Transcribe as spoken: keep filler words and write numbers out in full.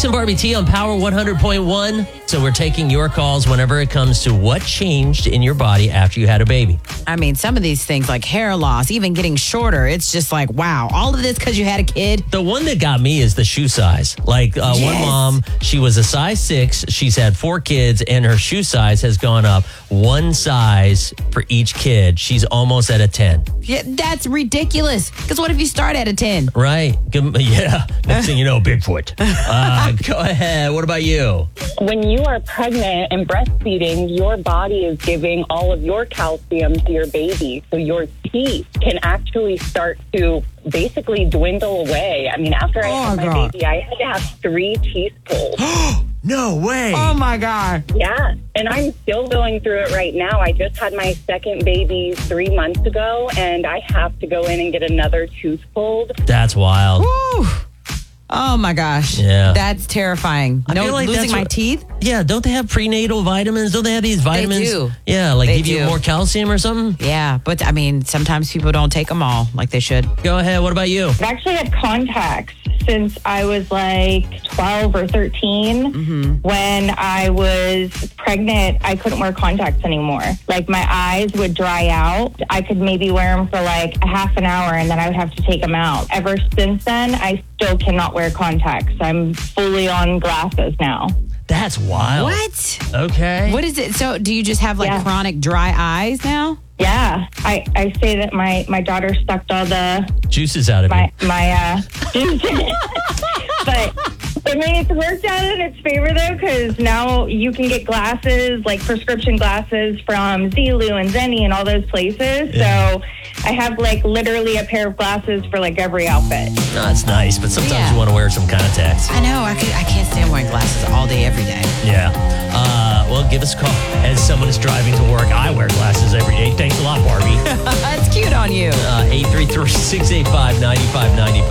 Brooks and Barbie T on Power one hundred point one. So we're taking your calls whenever it comes to what changed in your body after you had a baby. I mean, some of these things like hair loss, even getting shorter, it's just like, wow, all of this because you had a kid. The one that got me is the shoe size. Like uh, Yes. one mom, she was a size six. She's had four kids, and her shoe size has gone up one size for each kid. She's almost at a ten. Yeah, that's ridiculous. Because what if you start at a ten? Right? Good- Yeah. Next thing you know, Bigfoot. Uh, go ahead. What about you? When you are pregnant and breastfeeding, your body is giving all of your calcium to your baby. So your teeth can actually start to basically dwindle away. I mean, after I Oh, had my God. baby, I had to have three teeth pulled. No way. Oh, my God. Yeah. And I'm still going through it right now. I just had my second baby three months ago, and I have to go in and get another tooth pulled. That's wild. Woo. Oh, my gosh. Yeah. That's terrifying. I No, feel like losing that's my what- teeth? Yeah, don't they have prenatal vitamins? Don't they have these vitamins? do. Yeah, like They give you do. more calcium or something? Yeah, but I mean, sometimes people don't take them all like they should. Go ahead. What about you? I've actually had contacts since I was like twelve or thirteen. Mm-hmm. When I was pregnant, I couldn't wear contacts anymore. Like my eyes would dry out. I could maybe wear them for like a half an hour and then I would have to take them out. Ever since then, I still cannot wear contacts. I'm fully on glasses now. That's wild. What? Okay. What is it? So, do you just have like Yeah. chronic dry eyes now? Yeah, I, I say that my, my daughter sucked all the Juices out of my you. my uh but I mean it's worked out in its favor though, because now you can get glasses, like prescription glasses from Zulu and Zenni and all those places. Yeah. So I have like literally a pair of glasses for like every outfit. No, it's nice, but sometimes Yeah. you want to wear some contacts. I know. I could. I can't stand wearing glasses all day, every day. Yeah. Uh, well, give us a call. As someone is driving to work, I wear glasses every day. Thanks a lot, Barbie. That's cute on you. Uh, eight three three, six eight five, nine five nine five.